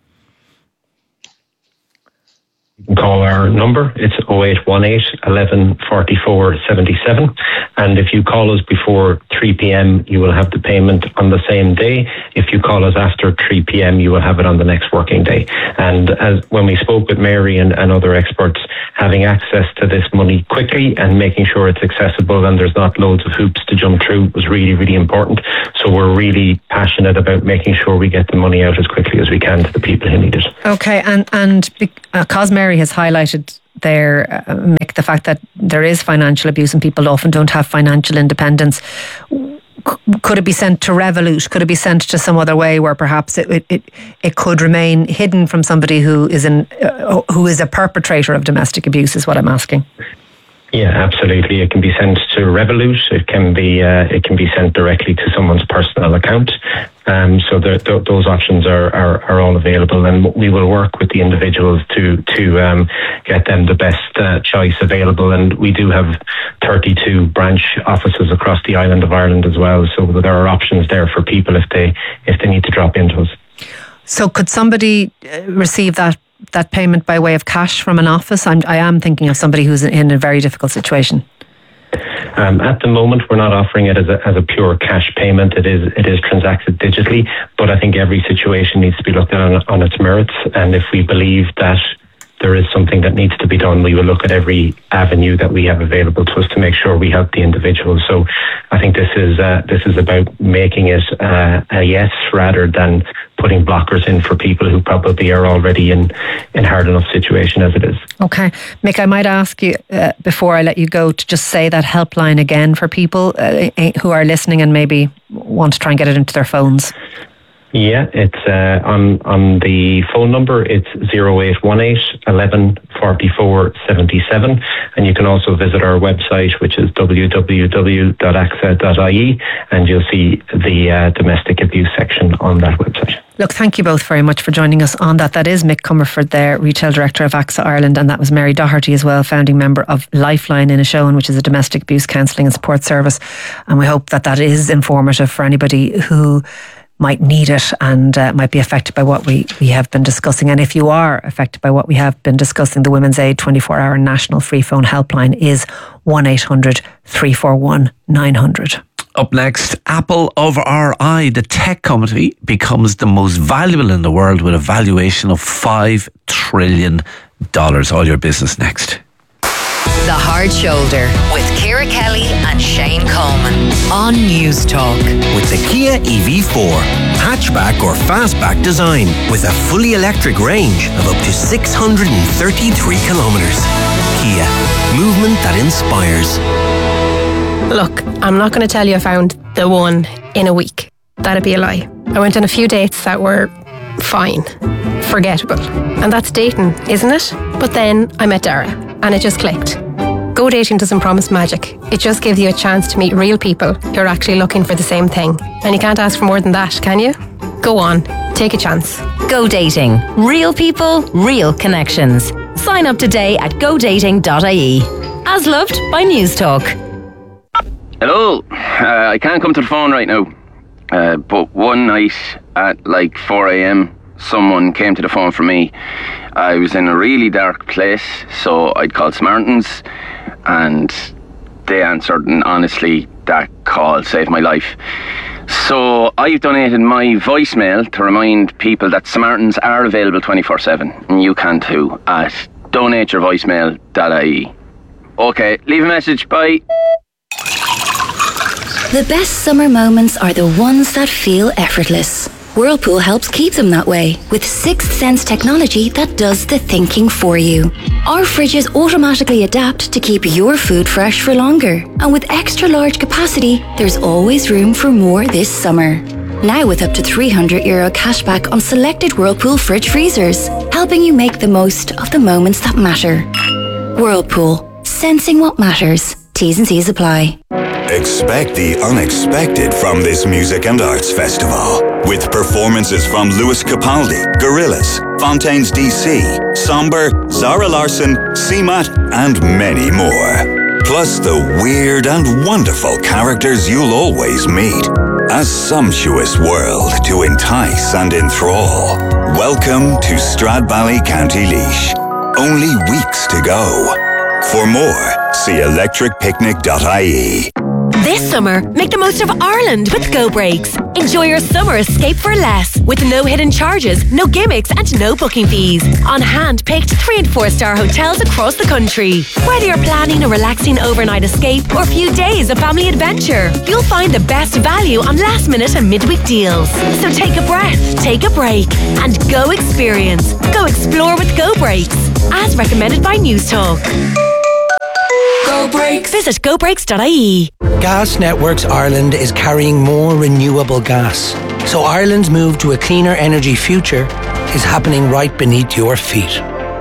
You can call our number. It's 0818 11 44 77. And if you call us before 3 p.m, you will have the payment on the same day. If you call us after 3 p.m, you will have it on the next working day. And as when we spoke with Mary and other experts, having access to this money quickly and making sure it's accessible and there's not loads of hoops to jump through was really, really important. So we're really passionate about making sure we get the money out as quickly as we can to the people who need it. Okay, and because Mary has highlighted there, Mick, the fact that there is financial abuse and people often don't have financial independence, could it be sent to Revolut? Could it be sent to some other way where perhaps it could remain hidden from somebody who is a perpetrator of domestic abuse, is what I'm asking. Yeah, absolutely. It can be sent to Revolut. It can be sent directly to someone's personal account. So those options are all available, and we will work with the individuals to get them the best choice available. And we do have 32 branch offices across the island of Ireland as well. So there are options there for people if they need to drop into us. So could somebody receive that payment by way of cash from an office? I am thinking of somebody who's in a very difficult situation. At the moment, we're not offering it as a pure cash payment. It is transacted digitally, but I think every situation needs to be looked at on its merits. And if we believe that there is something that needs to be done, we will look at every avenue that we have available to us to make sure we help the individual. So I think this is about making it a yes rather than putting blockers in for people who probably are already in hard enough situation as it is. Okay. Mick, I might ask you before I let you go to just say that helpline again for people who are listening and maybe want to try and get it into their phones. Yeah, it's on the phone number. It's 0818 11 44 77, and you can also visit our website, which is www.axa.ie, and you'll see the domestic abuse section on that website. Look, thank you both very much for joining us on that. That is Mick Comerford there, Retail Director of AXA Ireland, and that was Mary Doherty as well, founding member of Lifeline Inishowen, which is a domestic abuse counselling and support service. And we hope that is informative for anybody who might need it and might be affected by what we have been discussing. And if you are affected by what we have been discussing, the Women's Aid 24-hour national free phone helpline is 1-800 341 900. Up next, Apple over RI. The tech company becomes the most valuable in the world with a valuation of $5 trillion. All your business next. The Hard Shoulder with Ciara Kelly and Shane Coleman on News Talk. With the Kia EV4, hatchback or fastback design with a fully electric range of up to 633 kilometres. Kia, movement that inspires. Look, I'm not going to tell you I found the one in a week. That'd be a lie. I went on a few dates that were fine, forgettable. And that's dating, isn't it? But then I met Dara and it just clicked. Go Dating doesn't promise magic. It just gives you a chance to meet real people who are actually looking for the same thing. And you can't ask for more than that, can you? Go on, take a chance. Go Dating. Real people, real connections. Sign up today at godating.ie. As loved by News Talk. Hello. I can't come to the phone right now. But one night at like 4 a.m, someone came to the phone for me. I was in a really dark place, so I'd called Samaritans, and they answered, and honestly, that call saved my life. So I've donated my voicemail to remind people that Samaritans are available 24/7, and you can too, at donateyourvoicemail.ie. Okay, leave a message, bye. The best summer moments are the ones that feel effortless. Whirlpool helps keep them that way with Sixth Sense technology that does the thinking for you. Our fridges automatically adapt to keep your food fresh for longer. And with extra large capacity, there's always room for more this summer. Now with up to €300 cashback on selected Whirlpool fridge freezers, helping you make the most of the moments that matter. Whirlpool, sensing what matters. T's and C's apply. Expect the unexpected from this music and arts festival, with performances from Lewis Capaldi, Gorillaz, Fontaines DC, Somber, Zara Larsson, CMAT, and many more. Plus the weird and wonderful characters you'll always meet. A sumptuous world to entice and enthrall. Welcome to Stradbally, County Laois. Only weeks to go. For more, see electricpicnic.ie. This summer, make the most of Ireland with Go Breaks. Enjoy your summer escape for less, with no hidden charges, no gimmicks and no booking fees. On hand-picked 3- and 4-star hotels across the country. Whether you're planning a relaxing overnight escape or a few days of family adventure, you'll find the best value on last-minute and midweek deals. So take a breath, take a break, and go experience. Go explore with Go Breaks, as recommended by News Talk. Go Breaks. Visit gobreaks.ie. Gas Networks Ireland is carrying more renewable gas. So Ireland's move to a cleaner energy future is happening right beneath your feet.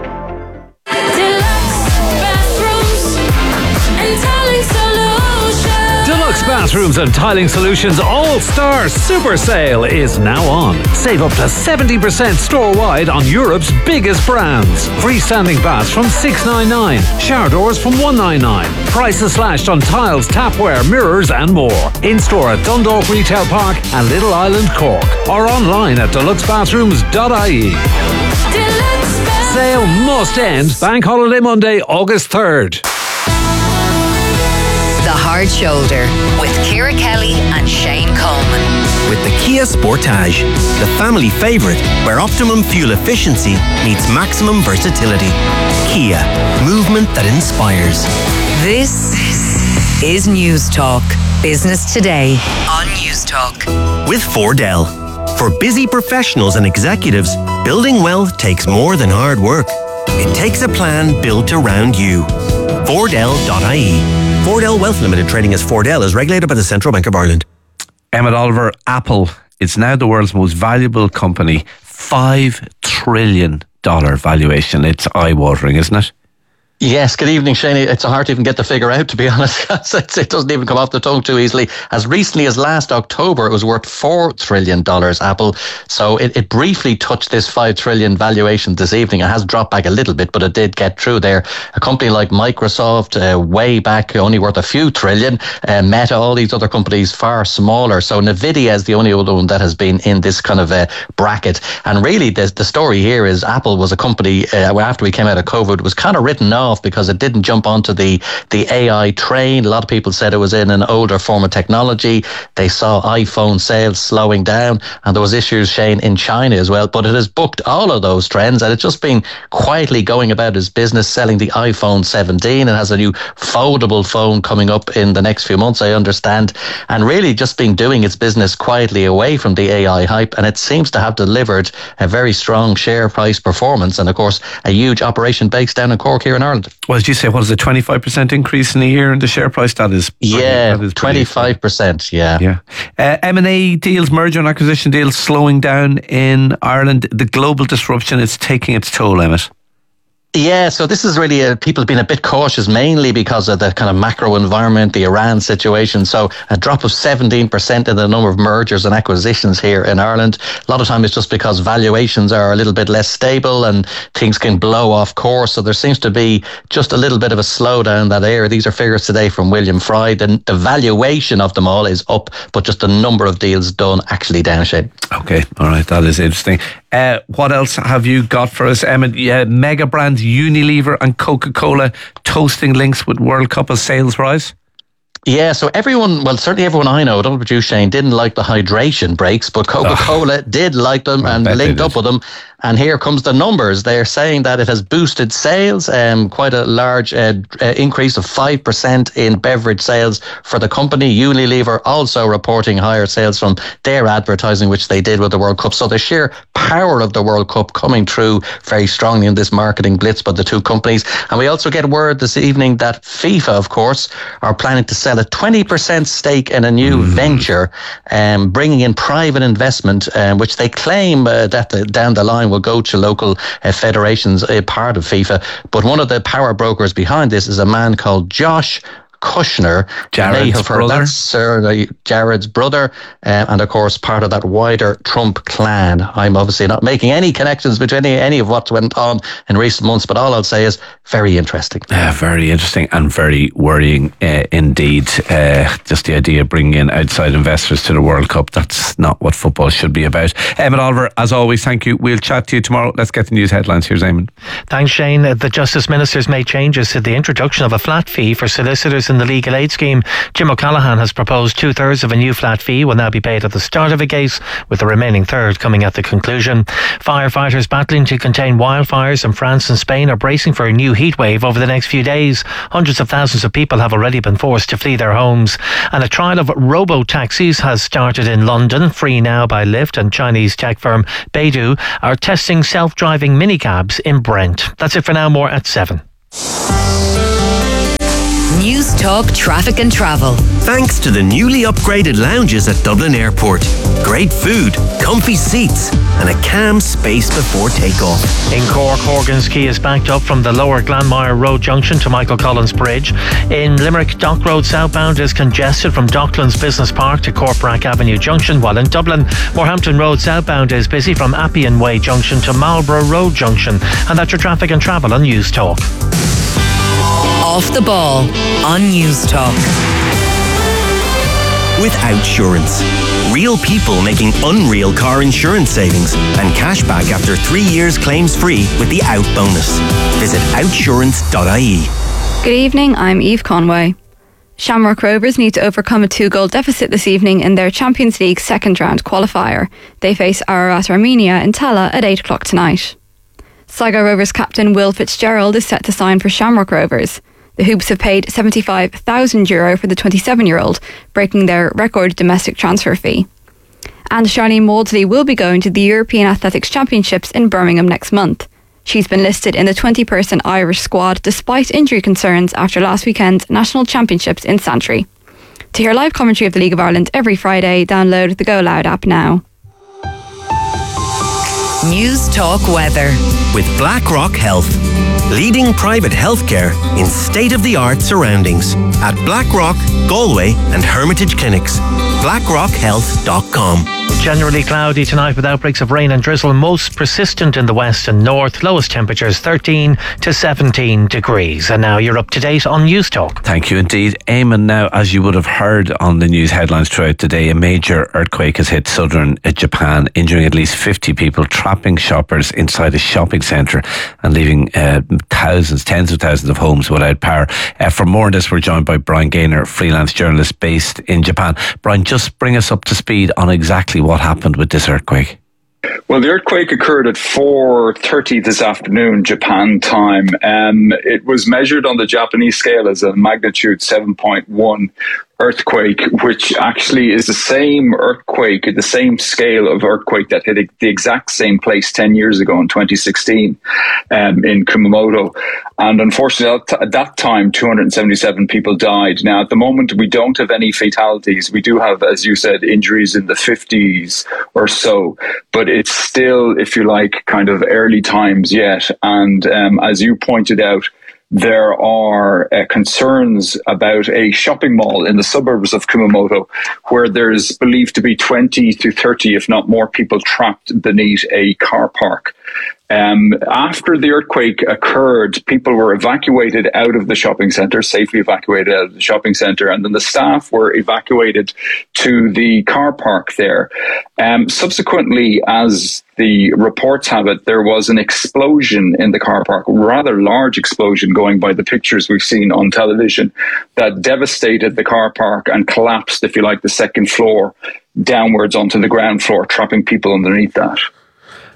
Deluxe Bathrooms and Tiling Solutions All-Star Super Sale is now on. Save up to 70% store-wide on Europe's biggest brands. Freestanding baths from $699, shower doors from $199. Prices slashed on tiles, tapware, mirrors and more. In-store at Dundalk Retail Park and Little Island, Cork. Or online at deluxebathrooms.ie. Sale must end Bank Holiday Monday, August 3rd. The Hard Shoulder with Ciara Kelly and Shane Coleman. With the Kia Sportage, the family favourite where optimum fuel efficiency meets maximum versatility. Kia, movement that inspires. This is News Talk. Business Today on News Talk. With Fordell. For busy professionals and executives, building wealth takes more than hard work. It takes a plan built around you. Fordell.ie. Fordell Wealth Limited, trading as Fordell, is regulated by the Central Bank of Ireland. Emmett Oliver, Apple, it's now the world's most valuable company. $5 trillion valuation. It's eye-watering, isn't it? Yes, good evening, Shane. It's hard to even get the figure out, to be honest. It doesn't even come off the tongue too easily. As recently as last October, it was worth $4 trillion, Apple. So it briefly touched this $5 trillion valuation this evening. It has dropped back a little bit, but it did get through there. A company like Microsoft, way back, only worth a few trillion. Meta, all these other companies far smaller. So Nvidia is the only other one that has been in this kind of bracket. And really, the story here is Apple was a company, after we came out of COVID, was kind of written off because it didn't jump onto the AI train. A lot of people said it was in an older form of technology. They saw iPhone sales slowing down, and there was issues, Shane, in China as well. But it has booked all of those trends, and it's just been quietly going about its business, selling the iPhone 17, and has a new foldable phone coming up in the next few months, I understand, and really just been doing its business quietly away from the AI hype, and it seems to have delivered a very strong share price performance, and of course a huge operation based down in Cork here in Ireland. Well, as you say, what is a 25% increase in a year in the share price? That is 25%, yeah. M&A deals, merger and acquisition deals slowing down in Ireland. The global disruption, it's taking its toll, Emmett. Yeah, so this is really people have been a bit cautious, mainly because of the kind of macro environment, the Iran situation. So a drop of 17% in the number of mergers and acquisitions here in Ireland. A lot of time it's just because valuations are a little bit less stable and things can blow off course. So there seems to be just a little bit of a slowdown in that area. These are figures today from William Fry. The valuation of them all is up, but just the number of deals done actually down, Shane. Okay, all right, that is interesting. What else have you got for us, Emmett? Mega brands Unilever and Coca-Cola toasting links with World Cup as sales rise? Yeah, so certainly everyone I know, I don't know about you, Shane, didn't like the hydration breaks, but Coca-Cola did like them and linked up with them. And here comes the numbers. They're saying that it has boosted sales, quite a large increase of 5% in beverage sales for the company. Unilever also reporting higher sales from their advertising, which they did with the World Cup. So the sheer power of the World Cup coming through very strongly in this marketing blitz by the two companies. And we also get word this evening that FIFA, of course, are planning to sell a 20% stake in a new venture, bringing in private investment, which they claim that down the line will go to local federations, part of FIFA. But one of the power brokers behind this is a man called Josh Kushner. Jared's brother. That's Sir Jared's brother, and of course part of that wider Trump clan. I'm obviously not making any connections between any of what went on in recent months, but all I'll say is very interesting. Very interesting and very worrying indeed. Just the idea of bringing in outside investors to the World Cup, that's not what football should be about. Eamon Oliver, as always, thank you. We'll chat to you tomorrow. Let's get the news headlines. Here's Eamon. Thanks, Shane. The Justice Ministers made changes to the introduction of a flat fee for solicitors in the legal aid scheme. Jim O'Callaghan has proposed 2/3 of a new flat fee will now be paid at the start of a case, with the remaining third coming at the conclusion. Firefighters battling to contain wildfires in France and Spain are bracing for a new heat wave over the next few days. Hundreds of thousands of people have already been forced to flee their homes. And a trial of robo-taxis has started in London. Free Now by Lyft and Chinese tech firm Beidou are testing self-driving minicabs in Brent. That's it for now. More at 7. News Talk Traffic and Travel. Thanks to the newly upgraded lounges at Dublin Airport. Great food, comfy seats, and a calm space before takeoff. In Cork, Horgan's Quay is backed up from the lower Glanmire Road junction to Michael Collins Bridge. In Limerick, Dock Road southbound is congested from Docklands Business Park to Corprack Avenue junction, while in Dublin, Morehampton Road southbound is busy from Appian Way junction to Marlborough Road junction. And that's your traffic and travel on News Talk. Off the Ball on News Talk. With Outsurance. Real people making unreal car insurance savings and cashback after 3 years claims free with the Out bonus. Visit outsurance.ie. Good evening, I'm Eve Conway. Shamrock Rovers need to overcome a 2-goal deficit this evening in their Champions League second round qualifier. They face Ararat Armenia in Tallaght at 8 o'clock tonight. Sligo Rovers captain Will Fitzgerald is set to sign for Shamrock Rovers. The Hoops have paid €75,000 for the 27-year-old, breaking their record domestic transfer fee. And Charlene Maudsley will be going to the European Athletics Championships in Birmingham next month. She's been listed in the 20-person Irish squad despite injury concerns after last weekend's National Championships in Santry. To hear live commentary of the League of Ireland every Friday, download the Go Loud app now. News Talk Weather. With BlackRock Health. Leading private healthcare in state-of-the-art surroundings at BlackRock, Galway and Hermitage Clinics. BlackRockHealth.com. Generally cloudy tonight with outbreaks of rain and drizzle, most persistent in the west and north. Lowest temperatures 13 to 17 degrees. And now you're up to date on News Talk. Thank you indeed. Eamon, now, as you would have heard on the news headlines throughout the day, a major earthquake has hit southern Japan, injuring at least 50 people, trapping shoppers inside a shopping centre and leaving thousands, tens of thousands of homes without power. For more on this, we're joined by Brian Gaynor, freelance journalist based in Japan. Brian, just bring us up to speed on exactly what happened with this earthquake. Well, the earthquake occurred at 4:30 this afternoon, Japan time. It was measured on the Japanese scale as a magnitude 7.1 earthquake, which actually is the same earthquake, the same scale of earthquake that hit the exact same place 10 years ago in 2016 in Kumamoto. And unfortunately, at that time, 277 people died. Now, at the moment, we don't have any fatalities. We do have, as you said, injuries in the 50s or so, but it's still, if you like, kind of early times yet. And as you pointed out, there are concerns about a shopping mall in the suburbs of Kumamoto where there's believed to be 20 to 30, if not more, people trapped beneath a car park. After the earthquake occurred, people were evacuated out of the shopping centre, safely evacuated out of the shopping centre, and then the staff were evacuated to the car park there. Subsequently, as the reports have it, there was an explosion in the car park, a rather large explosion going by the pictures we've seen on television, that devastated the car park and collapsed, if you like, the second floor downwards onto the ground floor, trapping people underneath that.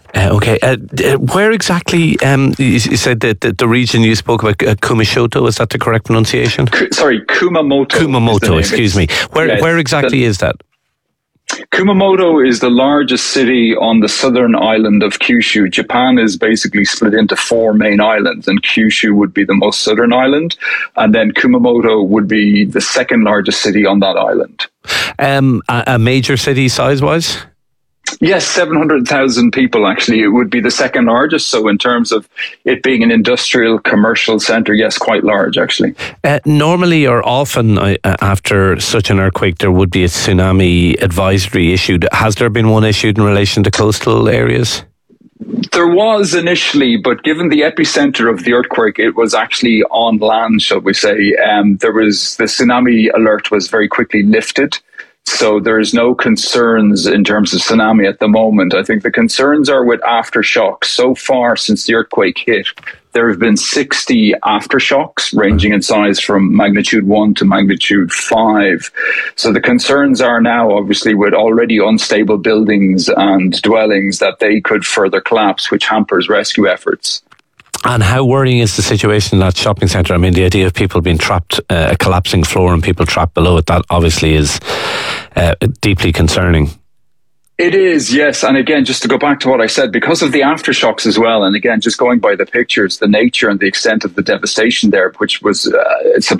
Okay. Where exactly, you said that the region you spoke about, Kumashoto, is that the correct pronunciation? Kumamoto. Kumamoto, excuse me. Where exactly is that? Kumamoto is the largest city on the southern island of Kyushu. Japan is basically split into 4 main islands, and Kyushu would be the most southern island, and then Kumamoto would be the second largest city on that island. A major city size-wise? Yes, 700,000 people, actually. It would be the second largest. So in terms of it being an industrial, commercial centre, yes, quite large, actually. Normally or often after such an earthquake, there would be a tsunami advisory issued. Has there been one issued in relation to coastal areas? There was initially, but given the epicenter of the earthquake, it was actually on land, shall we say. The tsunami alert was very quickly lifted. So there's no concerns in terms of tsunami at the moment. I think the concerns are with aftershocks. So far since the earthquake hit, there have been 60 aftershocks ranging in size from magnitude 1 to magnitude 5. So the concerns are now obviously with already unstable buildings and dwellings that they could further collapse, which hampers rescue efforts. And how worrying is the situation in that shopping centre? I mean, the idea of people being trapped, a collapsing floor and people trapped below it, that obviously is deeply concerning. It is, yes. And again, just to go back to what I said, because of the aftershocks as well, and again, just going by the pictures, the nature and the extent of the devastation there, which was